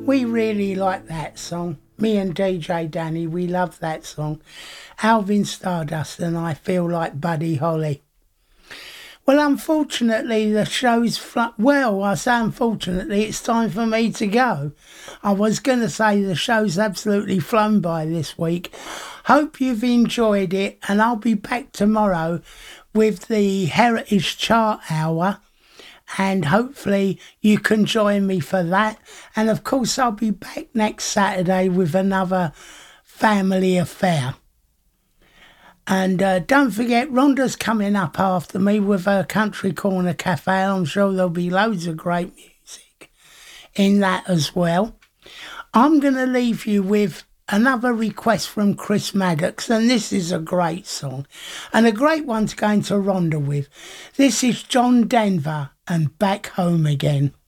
We really like that song. Me and DJ Danny, we love that song. Alvin Stardust and I Feel Like Buddy Holly. Well, unfortunately, the show's... I say unfortunately, it's time for me to go. I was going to say the show's absolutely flown by this week. Hope you've enjoyed it, and I'll be back tomorrow with the Heritage Chart Hour, and hopefully you can join me for that. And of course, I'll be back next Saturday with another family affair. And don't forget, Rhonda's coming up after me with her Country Corner Cafe. I'm sure there'll be loads of great music in that as well. I'm going to leave you with another request from Chris Maddox, and this is a great song, and a great one to go into Rhonda with. This is John Denver and Back Home Again.